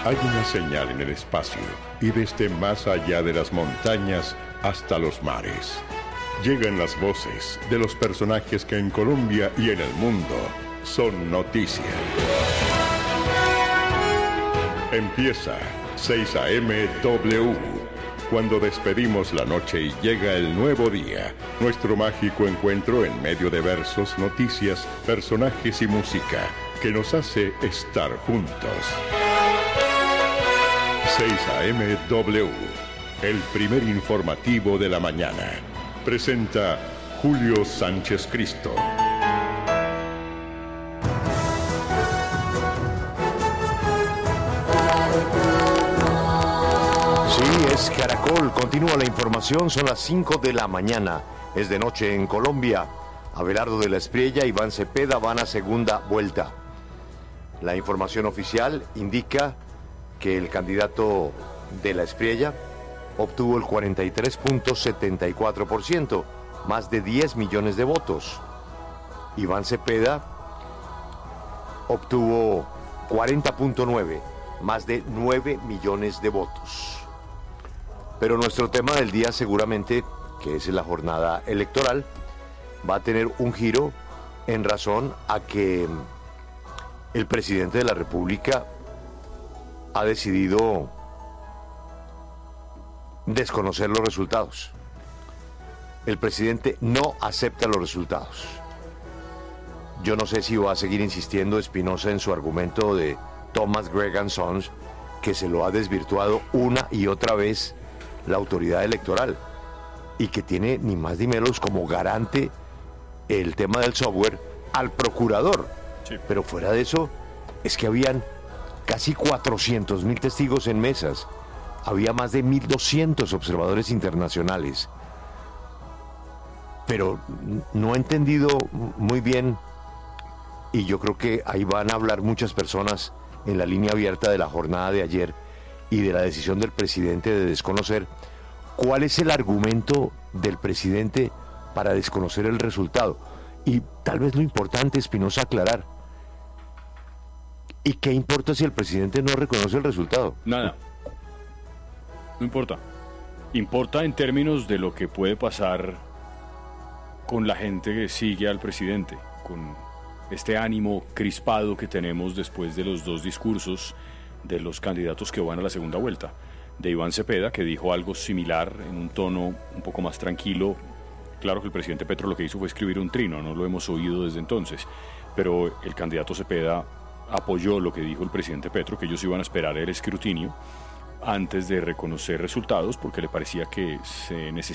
Hay una señal en el espacio y desde más allá de las montañas hasta los mares. Llegan las voces de los personajes que en Colombia y en el mundo son noticia. Empieza 6 a.m. W. Cuando despedimos la noche y llega el nuevo día, nuestro mágico encuentro en medio de versos, noticias, personajes y música que nos hace estar juntos. 6 a.m. W, el primer informativo de la mañana. Presenta Julio Sánchez Cristo. Sí, es Caracol. Continúa la información. Son las 5 de la mañana. Es de noche en Colombia. Abelardo de la Espriella y Iván Cepeda van a segunda vuelta. La información oficial indica que el candidato de la Espriella obtuvo el 43.74%, más de 10 millones de votos. Iván Cepeda obtuvo 40.9, más de 9 millones de votos. Pero nuestro tema del día seguramente, que es la jornada electoral, va a tener un giro en razón a que el presidente de la República ha decidido desconocer los resultados. El presidente no acepta los resultados. Yo no sé si va a seguir insistiendo Espinosa en su argumento de Thomas Gregg & Sons, que se lo ha desvirtuado una y otra vez la autoridad electoral y que tiene ni más ni menos como garante el tema del software al procurador. Sí. Pero fuera de eso, es que habían casi 400.000 testigos en mesas. Había más de 1.200 observadores internacionales. Pero no he entendido muy bien, y yo creo que ahí van a hablar muchas personas en la línea abierta de la jornada de ayer y de la decisión del presidente de desconocer, cuál es el argumento del presidente para desconocer el resultado. Y tal vez lo importante, Espinosa, aclarar. ¿Y qué importa si el presidente no reconoce el resultado? Nada. No importa. Importa en términos de lo que puede pasar con la gente que sigue al presidente, con este ánimo crispado que tenemos después de los dos discursos de los candidatos que van a la segunda vuelta. De Iván Cepeda, que dijo algo similar en un tono un poco más tranquilo. Claro que el presidente Petro lo que hizo fue escribir un trino, no lo hemos oído desde entonces, pero el candidato Cepeda apoyó lo que dijo el presidente Petro, que ellos iban a esperar el escrutinio antes de reconocer resultados, porque le parecía que se necesitaba